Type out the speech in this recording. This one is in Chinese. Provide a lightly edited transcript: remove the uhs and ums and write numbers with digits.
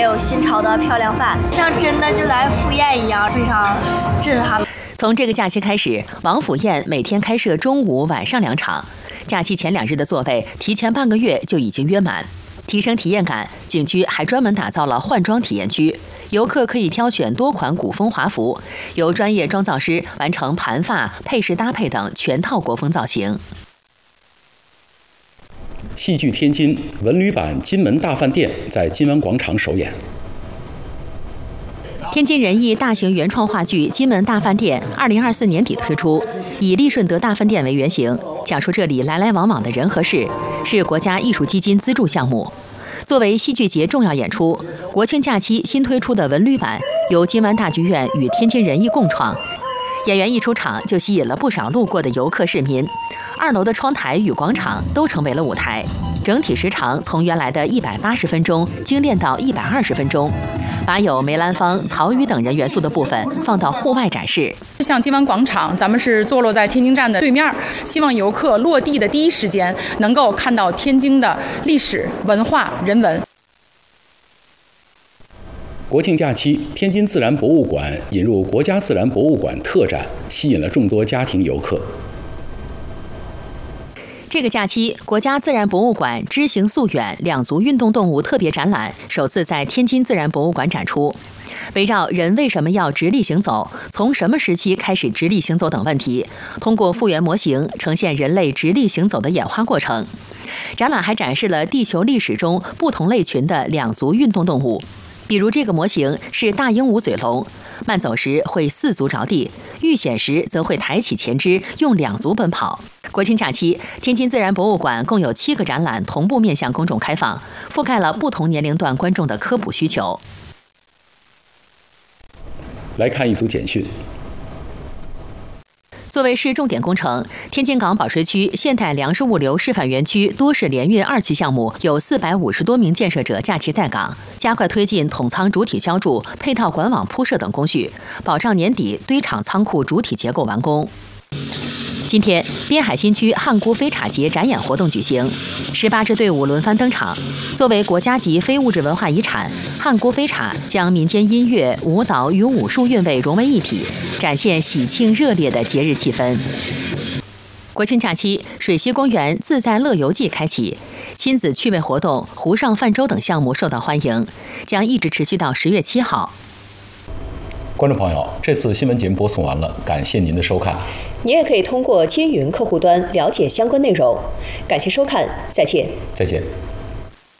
也有新炒的漂亮饭，像真的就来赴宴一样，非常震撼。 从这个假期开始，王府宴每天开设中午、晚上2场，假期前2日的座位提前半个月就已经约满。提升体验感，景区还专门打造了换装体验区，游客可以挑选多款古风华服，由专业妆造师完成盘发、配饰搭配等全套国风造型。 戏剧天津文旅版金门大饭店在金湾广场首演。 天津人艺大型原创话剧《金门大饭店》2024年底推出，以利顺德大饭店为原型，讲述这里来来往往的人和事，是国家艺术基金资助项目。作为戏剧节重要演出，国庆假期新推出的文旅版由金湾大剧院与天津人艺共创，演员一出场就吸引了不少路过的游客市民。2楼的窗台与广场都成为了舞台，整体时长从原来的180分钟精炼到120分钟，把有梅兰芳、曹禺等人元素的部分放到户外展示。 像金湾广场，咱们是坐落在天津站的对面，希望游客落地的第一时间能够看到天津的历史文化人文。 国庆假期，天津自然博物馆引入国家自然博物馆特展，吸引了众多家庭游客。 这个假期，国家自然博物馆知行溯远两足运动动物特别展览首次在天津自然博物馆展出，围绕人为什么要直立行走、从什么时期开始直立行走等问题，通过复原模型呈现人类直立行走的演化过程。展览还展示了地球历史中不同类群的两足运动动物，比如这个模型是大鹦鹉嘴龙，慢走时会4足着地，遇险时则会抬起前肢，用2足奔跑。国庆假期，天津自然博物馆共有7个展览同步面向公众开放，覆盖了不同年龄段观众的科普需求。 来看一组简讯。 作为市重点工程，天津港保税区现代粮食物流示范园区多式联运2期项目有450多名建设者假期在岗，加快推进统仓主体浇筑、配套管网铺设等工序，保障年底堆场仓库主体结构完工。今天，滨海新区汉沽飞茶节展演活动举行，18支队伍轮番登场。作为国家级非物质文化遗产，汉沽飞茶将民间音乐、舞蹈与武术韵味融为一体，展现喜庆热烈的节日气氛。国庆假期，水西公园自在乐游季开启，亲子趣味活动、湖上泛舟等项目受到欢迎，将一直持续到10月7号。 观众朋友，这次新闻节目播送完了，感谢您的收看。 您也可以通过接云客户端了解相关内容。感谢收看，再见。 再见。